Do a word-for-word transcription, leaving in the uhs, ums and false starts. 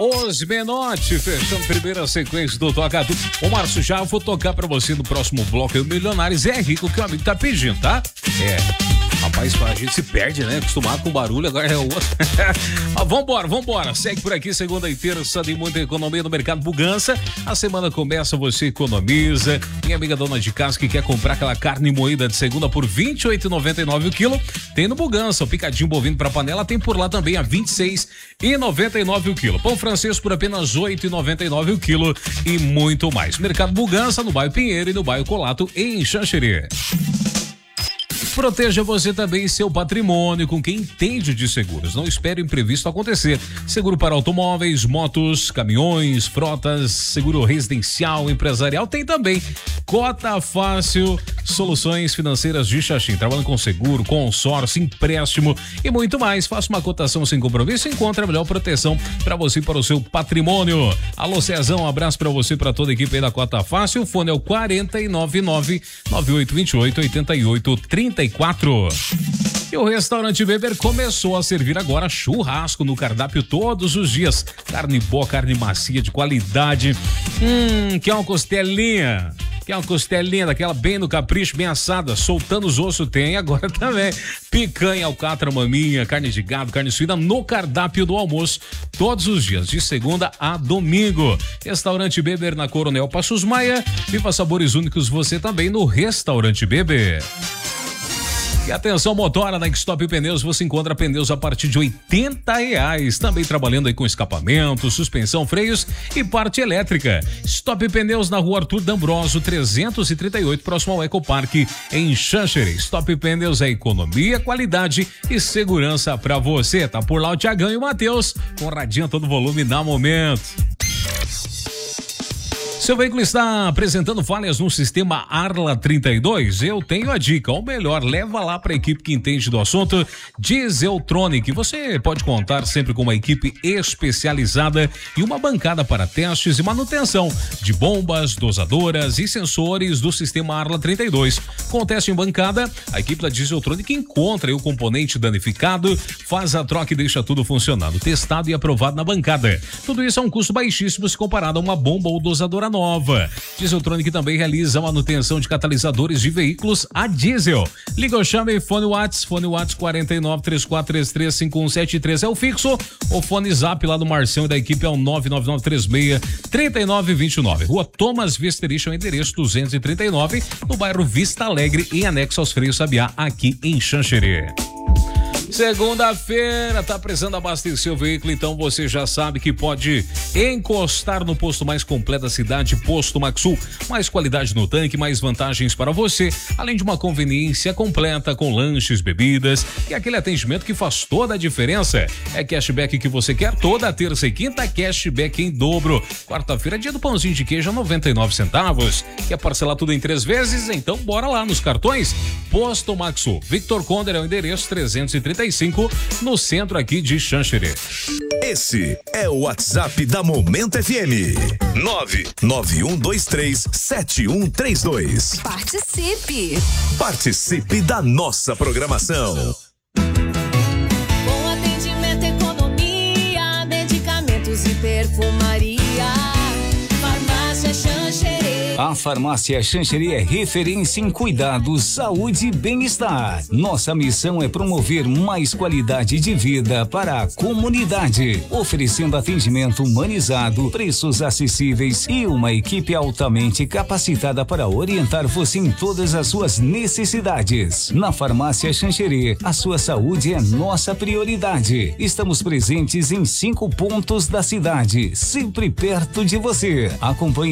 Os Menotti, fechando primeira sequência do Toca Tudo. Ô, Márcio, já vou tocar pra você no próximo bloco. O Milionários é rico que o amigo tá pedindo, tá? É. Rapaz, a gente se perde, né? Acostumado com barulho, agora é o outro. ah, vambora, vambora. Segue por aqui, segunda e terça, tem muita economia no mercado Bugança. A semana começa, você economiza. Minha amiga dona de casa que quer comprar aquela carne moída de segunda por vinte e oito reais e noventa e nove centavos o quilo, tem no Bugança. O picadinho bovino pra panela tem por lá também a vinte e seis reais e noventa e nove centavos o quilo. Pão francês por apenas oito reais e noventa e nove centavos o quilo e muito mais. Mercado Bugança, no bairro Pinheiro e no bairro Colato, em Xanxerê. Proteja você também seu patrimônio com quem entende de seguros. Não espere o imprevisto acontecer. Seguro para automóveis, motos, caminhões, frotas, seguro residencial, empresarial, tem também. Cota Fácil, soluções financeiras de Xaxim. Trabalhando com seguro, consórcio, empréstimo e muito mais. Faça uma cotação sem compromisso e encontre a melhor proteção para você e para o seu patrimônio. Alô, Cezão, um abraço para você e para toda a equipe aí da Cota Fácil. O fone é o quatro nove nove, nove oito dois oito, oito oito três quatro. E o restaurante Weber começou a servir agora churrasco no cardápio todos os dias. Carne boa, carne macia, de qualidade. Hum, quer uma costelinha? Quer uma costelinha daquela bem no capricho, bem assada, soltando os ossos? Tem agora também. Picanha, alcatra, maminha, carne de gado, carne suína no cardápio do almoço. Todos os dias, de segunda a domingo. Restaurante Weber na Coronel Passos Maia. Viva sabores únicos você também no Restaurante Weber. E atenção, motora, na Stop Pneus você encontra pneus a partir de oitenta reais. Também trabalhando aí com escapamento, suspensão, freios e parte elétrica. Stop Pneus na rua Arthur D'Ambroso, trezentos e trinta e oito, próximo ao Ecoparque, em Xanxerê. Stop Pneus é economia, qualidade e segurança pra você. Tá por lá o Tiagão e o Matheus, com radinho a todo volume na momento. Seu veículo está apresentando falhas no sistema Arla trinta e dois? Eu tenho a dica, ou melhor, leva lá para a equipe que entende do assunto, Dieseltronic. Você pode contar sempre com uma equipe especializada e uma bancada para testes e manutenção de bombas, dosadoras e sensores do sistema Arla trinta e dois. Com teste em bancada, a equipe da Dieseltronic encontra o componente danificado, faz a troca e deixa tudo funcionando, testado e aprovado na bancada. Tudo isso a um custo baixíssimo se comparado a uma bomba ou dosadora nova. Dieseltronic também realiza manutenção de catalisadores de veículos a diesel. Liga ou chame fone Whats, fone Whats quatro nove três quatro três três cinco um sete três é o fixo. O fone Zap lá do Marcião e da equipe é o nove nove nove três seis três nove dois nove. Rua Thomas Vesterich, o endereço duzentos e trinta e nove, no bairro Vista Alegre, em anexo aos Freios Sabiá, aqui em Xanxerê. Segunda-feira, tá precisando abastecer o veículo, então você já sabe que pode encostar no posto mais completo da cidade, Posto Maxul. Mais qualidade no tanque, mais vantagens para você, além de uma conveniência completa com lanches, bebidas e aquele atendimento que faz toda a diferença. É cashback que você quer toda terça e quinta, cashback em dobro. Quarta-feira, dia do pãozinho de queijo a noventa e nove centavos. Quer parcelar tudo em três vezes? Então bora lá nos cartões. Posto Maxul. Victor Conder é o endereço trezentos e trinta e cinco, no centro aqui de Xanxerê. Esse é o WhatsApp da Momento F M. nove nove um dois três sete um três dois. Participe! Participe da nossa programação. Com atendimento, economia, medicamentos e perfumaria. Farmácia Xanxerê. A Farmácia Xanxerê é referência em cuidados, saúde e bem-estar. Nossa missão é promover mais qualidade de vida para a comunidade, oferecendo atendimento humanizado, preços acessíveis e uma equipe altamente capacitada para orientar você em todas as suas necessidades. Na Farmácia Xanxerê, a sua saúde é nossa prioridade. Estamos presentes em cinco pontos da cidade, sempre perto de você. Acompanhe